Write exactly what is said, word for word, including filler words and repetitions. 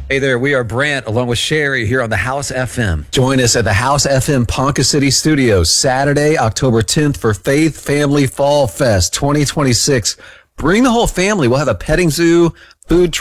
Hey there, we are Brant along with Sherry here on the House F M. Join us at the House F M Ponca City Studios Saturday, October tenth for Faith Family Fall Fest twenty twenty-six. Bring the whole family. We'll have a petting zoo, food